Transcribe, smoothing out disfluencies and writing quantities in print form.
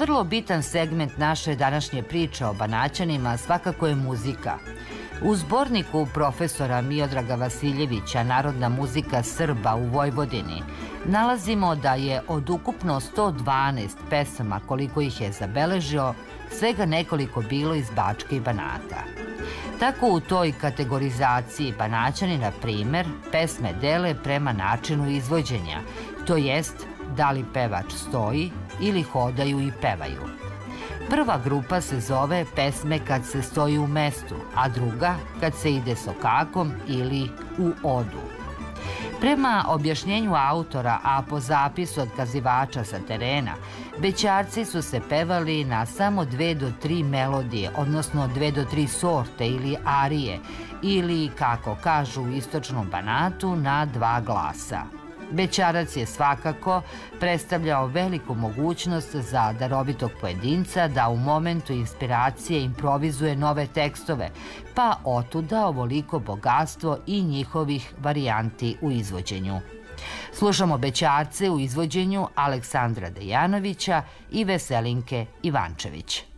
vrlo bitan segment naše današnje priče o Banaćanima svakako je muzika. U zborniku profesora Miodraga Vasiljevića Narodna muzika Srba u Vojvodini nalazimo da je od ukupno 112 pesama koliko ih je zabeležio, svega nekoliko bilo iz Bačke i Banata. Tako u toj kategorizaciji Banaćani, na primer, pesme dele prema načinu izvođenja, to jest da li pevač stoji ili hodaju i pevaju. Prva grupa se zove pesme kad se stoji u mestu, a druga kad se ide sokakom ili u odu. Prema objašnjenju autora, a po zapisu od kazivača sa terena, bećarci su se pevali na samo 2 do 3 melodije, odnosno 2 do 3 sorte ili arije, ili, kako kažu u istočnom Banatu, na 2 glasa. Bećarac je svakako predstavljao veliku mogućnost za darovitog pojedinca da u momentu inspiracije improvizuje nove tekstove, pa otuda ovoliko bogatstvo i njihovih varijanti u izvođenju. Slušamo Bećarce u izvođenju Aleksandra Dejanovića i Veselinke Ivančević.